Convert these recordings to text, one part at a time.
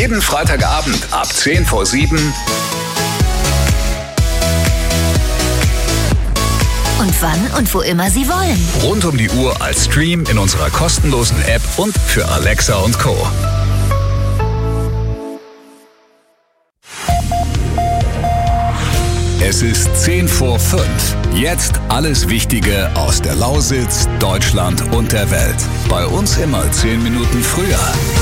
Jeden Freitagabend ab 10 vor 7. Und wann und wo immer Sie wollen. Rund um die Uhr als Stream in unserer kostenlosen App und für Alexa und Co. Es ist 10 vor 5. Jetzt alles Wichtige aus der Lausitz, Deutschland und der Welt. Bei uns immer 10 Minuten früher.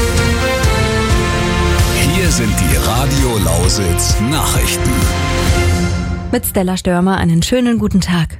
Hier sind die Radio Lausitz Nachrichten. Mit Stella Störmer einen schönen guten Tag.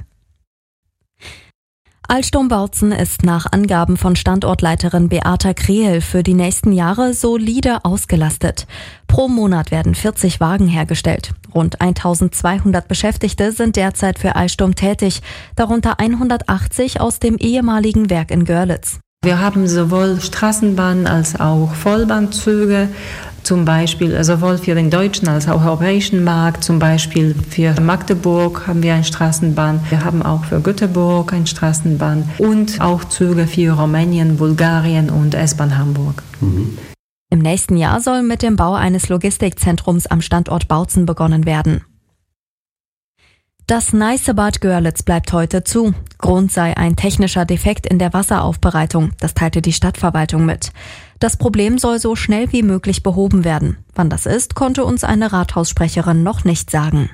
Alstom Bautzen ist nach Angaben von Standortleiterin Beata Krehl für die nächsten Jahre solide ausgelastet. Pro Monat werden 40 Wagen hergestellt. Rund 1200 Beschäftigte sind derzeit für Alstom tätig, darunter 180 aus dem ehemaligen Werk in Görlitz. Wir haben sowohl Straßenbahn als auch Vollbahnzüge, zum Beispiel sowohl für den deutschen als auch europäischen Markt, zum Beispiel für Magdeburg haben wir eine Straßenbahn, wir haben auch für Göteborg eine Straßenbahn und auch Züge für Rumänien, Bulgarien und S-Bahn Hamburg. Im nächsten Jahr soll mit dem Bau eines Logistikzentrums am Standort Bautzen begonnen werden. Das Neissebad Görlitz bleibt heute zu. Grund sei ein technischer Defekt in der Wasseraufbereitung, das teilte die Stadtverwaltung mit. Das Problem soll so schnell wie möglich behoben werden. Wann das ist, konnte uns eine Rathaussprecherin noch nicht sagen.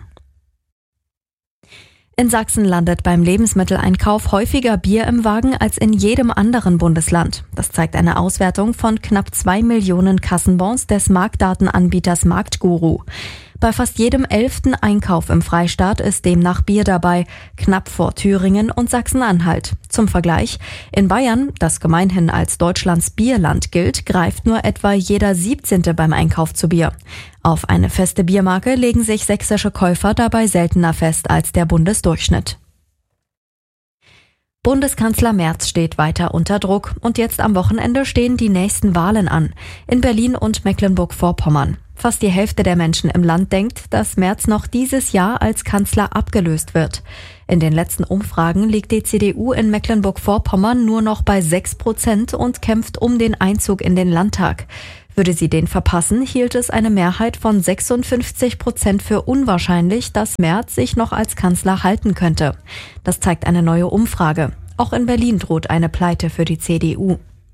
In Sachsen landet beim Lebensmitteleinkauf häufiger Bier im Wagen als in jedem anderen Bundesland. Das zeigt eine Auswertung von knapp 2 Millionen Kassenbons des Marktdatenanbieters Marktguru. Bei fast jedem 11. Einkauf im Freistaat ist demnach Bier dabei, knapp vor Thüringen und Sachsen-Anhalt. Zum Vergleich, in Bayern, das gemeinhin als Deutschlands Bierland gilt, greift nur etwa jeder 17. beim Einkauf zu Bier. Auf eine feste Biermarke legen sich sächsische Käufer dabei seltener fest als der Bundesdurchschnitt. Bundeskanzler Merz steht weiter unter Druck und jetzt am Wochenende stehen die nächsten Wahlen an, in Berlin und Mecklenburg-Vorpommern. Fast die Hälfte der Menschen im Land denkt, dass Merz noch dieses Jahr als Kanzler abgelöst wird. In den letzten Umfragen liegt die CDU in Mecklenburg-Vorpommern nur noch bei 6% und kämpft um den Einzug in den Landtag. Würde sie den verpassen, hielt es eine Mehrheit von 56% für unwahrscheinlich, dass Merz sich noch als Kanzler halten könnte. Das zeigt eine neue Umfrage. Auch in Berlin droht eine Pleite für die CDU.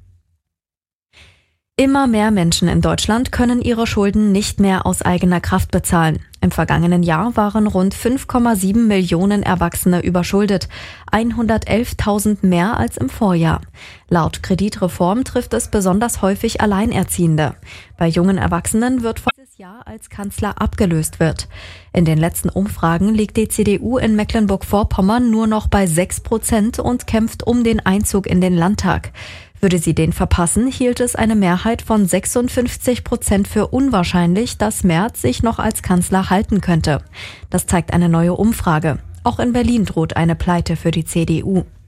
Immer mehr Menschen in Deutschland können ihre Schulden nicht mehr aus eigener Kraft bezahlen. Im vergangenen Jahr waren rund 5,7 Millionen Erwachsene überschuldet, 111.000 mehr als im Vorjahr. Laut Kreditreform trifft es besonders häufig Alleinerziehende. Bei jungen Erwachsenen wird dieses Jahr als Kanzler abgelöst wird. In den letzten Umfragen liegt die CDU in Mecklenburg-Vorpommern nur noch bei 6% und kämpft um den Einzug in den Landtag. Würde sie den verpassen, hielt es eine Mehrheit von 56% für unwahrscheinlich, dass Merz sich noch als Kanzler halten könnte. Das zeigt eine neue Umfrage. Auch in Berlin droht eine Pleite für die CDU.